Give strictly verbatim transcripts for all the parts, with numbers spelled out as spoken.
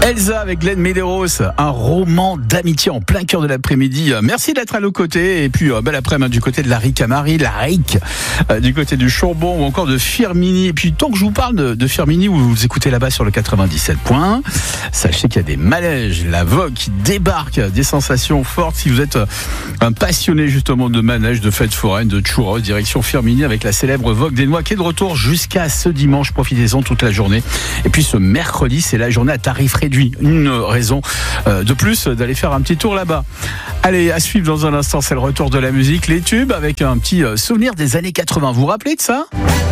Elsa avec Glenn Medeiros, un roman d'amitié en plein cœur de l'après-midi. Merci d'être à nos côtés. Et puis, euh, belle après-midi du côté de la Ricamarie, la Ric, euh, du côté du Chourbon ou encore de Firminy. Et puis, tant que je vous parle de, de Firminy, où vous écoutez là-bas sur le quatre-vingt-dix-sept point un, sachez qu'il y a des manèges, la Vogue qui débarque, des sensations fortes. Si vous êtes euh, un passionné justement de manèges, de fêtes foraines, de churros, direction Firminy avec la célèbre Vogue des Noix qui est de retour jusqu'à ce dimanche. Profitez-en toute la journée. Et puis, ce mercredi, c'est la journée à tarif réduit. Une raison de plus d'aller faire un petit tour là-bas. Allez, à suivre dans un instant, c'est le retour de la musique, les tubes, avec un petit souvenir des années quatre-vingts. Vous vous rappelez de ça ?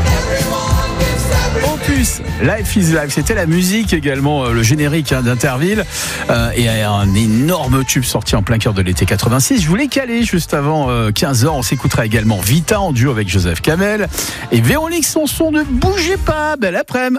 Opus, Life is Life, c'était la musique également, le générique hein, d'Interville euh, et un énorme tube sorti en plein cœur de l'été quatre-vingt-six. Je voulais caler juste avant euh, quinze heures, on s'écoutera également Vita en duo avec Joseph Kamel et Véronique Sanson. Ne bougez pas, belle après-midi.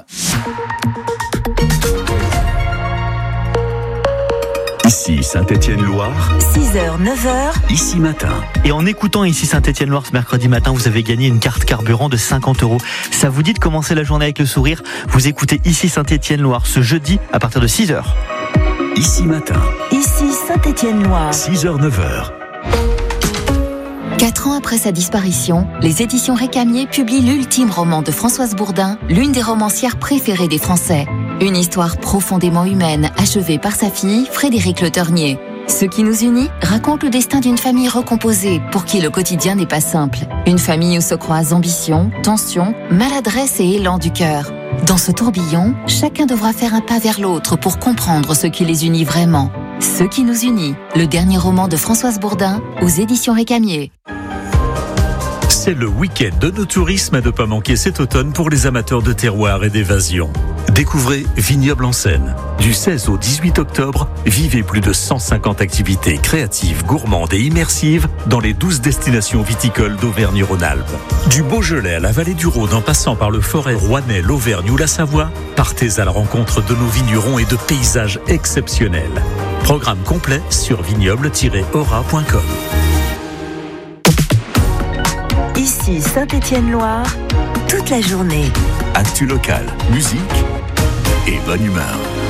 Ici Saint-Étienne-Loire, six heures, neuf heures, Ici Matin. Et en écoutant Ici Saint-Étienne-Loire ce mercredi matin, vous avez gagné une carte carburant de cinquante euros. Ça vous dit de commencer la journée avec le sourire ? Vous écoutez Ici Saint-Étienne-Loire ce jeudi à partir de six heures. Ici Matin, ici Saint-Étienne-Loire. six heures neuf heures. Quatre ans après sa disparition, les éditions Récamier publient l'ultime roman de Françoise Bourdin, l'une des romancières préférées des Français. Une histoire profondément humaine, achevée par sa fille, Frédérique Le Ternier. Ce qui nous unit raconte le destin d'une famille recomposée, pour qui le quotidien n'est pas simple. Une famille où se croisent ambition, tension, maladresse et élan du cœur. Dans ce tourbillon, chacun devra faire un pas vers l'autre pour comprendre ce qui les unit vraiment. Ce qui nous unit, le dernier roman de Françoise Bourdin, aux éditions Récamier. C'est le week-end de nos tourismes à ne pas manquer cet automne pour les amateurs de terroir et d'évasion. Découvrez Vignoble en Seine. Du seize au dix-huit octobre, vivez plus de cent cinquante activités créatives, gourmandes et immersives dans les douze destinations viticoles d'Auvergne-Rhône-Alpes. Du Beaujolais à la vallée du Rhône en passant par le Forez, Rouennais, l'Auvergne ou la Savoie, partez à la rencontre de nos vignerons et de paysages exceptionnels. Programme complet sur vignoble tiret aura point com. Ici Saint-Étienne-Loire, toute la journée. Actu local, musique et bonne humeur.